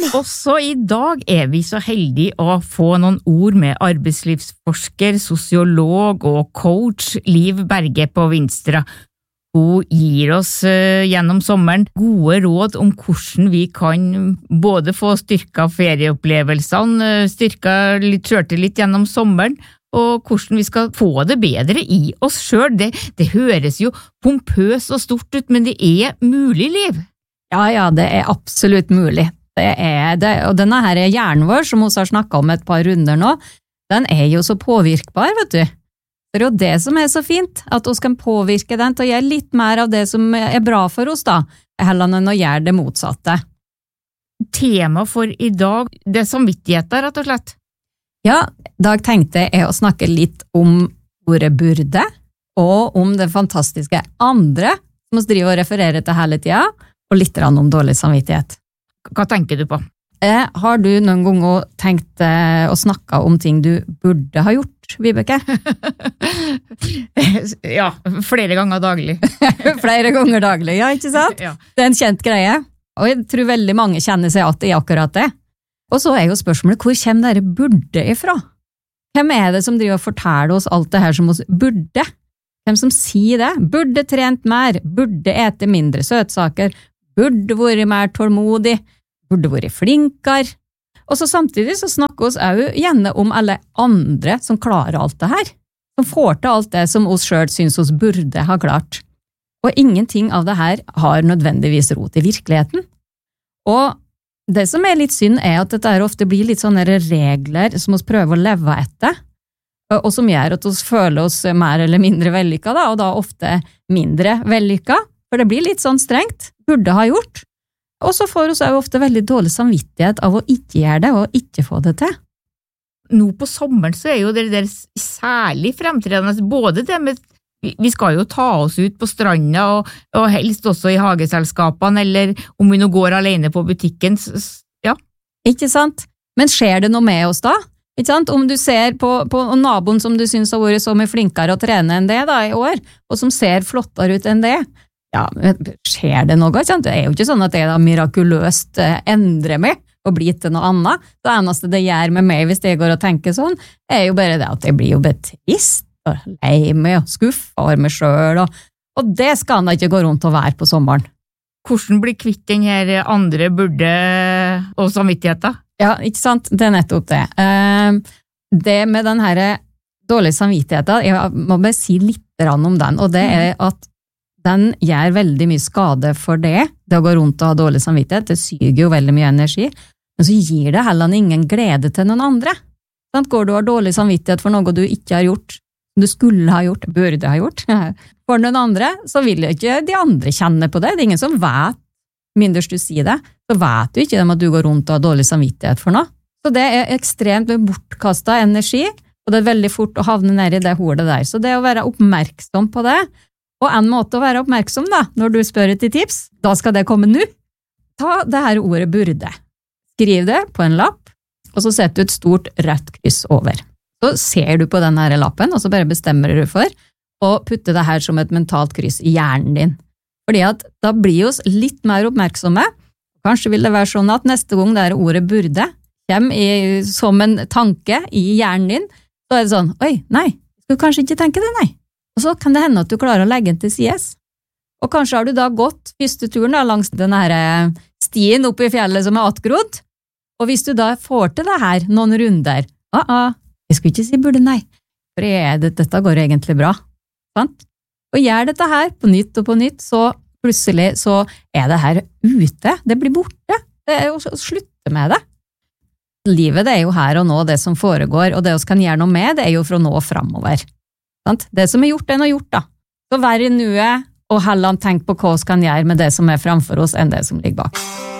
Også i dag vi så heldige å få noen ord med arbeidslivsforsker, sosiolog og coach Liv Berge på Vinstra. Hun gir oss gjennom sommeren gode råd om hvordan vi kan både få styrket ferieopplevelsene, styrket litt selvtillit gjennom sommeren, og hvordan vi skal få det bedre i oss selv. Det høres jo pompøst og stort ut, men det mulig, Liv. Ja, det absolutt mulig. Det det, og denne her hjernen vår, som vi har snakket om et par runder nå, den jo så påvirkbar, vet du. Det jo det som så fint, at vi kan påvirke den til å gjøre litt mer av det som bra for oss da, heller enn å gjøre det motsatte. Tema for i dag, det samvittigheten, rett og slett. Ja, Dag tenkte jeg å snakke litt om ordet burde, og om det fantastiske andre, som vi driver og refererer til hele tiden, og litt om dårlig samvittighet. Hva tenker du på? Har du noen ganger tenkt å snakke om ting du burde ha gjort, Vibeke? Ja, flere ganger daglig. Flere ganger daglig, ja, ikke sant? Ja. Det en kjent greie, og jeg tror veldig mange kjenner seg at det akkurat det. Og så jo spørsmålet, hvor kommer dere burde ifra? Hvem det som driver og forteller oss alt det her som oss burde? Hvem som sier det? Burde trent mer, burde ete mindre søtsaker, burde vært mer tålmodig, burde vært flinkere. Og så samtidig så snakker oss også gjerne om alle andre som klarer alt det her, som får til alt det som oss selv synes oss burde ha klart. Og ingenting av det her har nødvendigvis rot i virkeligheten. Og det som litt synd at dette ofte blir litt sånne regler som vi prøver å leve etter, og som gjør at vi føler oss mer eller mindre vellykket, og da ofte mindre vellykket, for det blir litt sånn strengt, burde ha gjort. Og så får vi ofte veldig dårlig samvittighet av å ikke gjøre det, og ikke få det til. Nå på sommeren så jo det der særlig fremtredende, både det med, vi skal jo ta oss ut på stranda, og helst også i hageselskapene, eller om vi nå går alene på butikken, ja. Ikke sant? Men skjer det noe med oss da? Ikke sant? Om du ser på naboen som du synes har vært så mye flinkere å trene enn det da i år, og som ser flottere ut enn det, ja, skjer det noe? Ikke sant? Det jo ikke sånn at det da mirakuløst endrer meg og blir til noe annet. Det eneste det gjør med meg hvis jeg går og tenker sånn, jo bare det at jeg blir jo betrist, og lei meg og skuffa over meg selv, og det skal han da ikke gå rundt og være på sommeren. Hvordan blir kvitt den her andre burde og samvittigheten? Ja, ikke sant? Det nettopp det. Det med den her dårlige samvittigheten, jeg må bare si litt om den, og det at den gjør veldig mye skade for det å gå rundt og ha dårlig samvittighet, det syger jo veldig mye energi, men så gir det heller ingen glede til noen andre. Går du og har dårlig samvittighet for noe du ikke har gjort, du skulle ha gjort, burde ha gjort, for noen andre, så vil ikke de andre kjenne på det. Det ingen som vet, mindre du sier det, så vet du ikke dem at du går rundt og har dårlig samvittighet for noe. Så det ekstremt bortkastet energi, og det veldig fort å havne ned i det hodet der. Så det å være oppmerksom på det, og en måte å være oppmerksom da, når du spør etter tips, da skal det komme nå. Ta det her ordet burde. Skriv det på en lapp, og så setter du et stort rødt kryss over. Så ser du på denne lappen, og så bare bestemmer du for å putte det her som et mentalt kryss i hjernen din. Fordi at da blir oss litt mer oppmerksomme. Kanskje vil det være sånn at neste gang det ordet burde kommer som en tanke i hjernen din, så det sånn, oi, nei, skal du kanskje ikke tenke det, nei. Og så kan det hende at du klarer å legge den til sides. Og kanskje har du da gått første turen da, langs denne her stien oppe i fjellet som attgrodd, og hvis du da får til det her noen runder, jeg skulle ikke si burde nei, for dette går egentlig bra, sant? Og gjør dette her på nytt, så plutselig så det her ute, det blir borte, det å slutte med det. Livet det jo her og nå det som foregår, og det vi kan gjøre noe med, det jo for å nå fremover. Sant? Det som gjort, noe gjort da. Så vær i nuet, og heller tenk på hva vi kan gjøre med det som framfor oss enn det som ligger bak.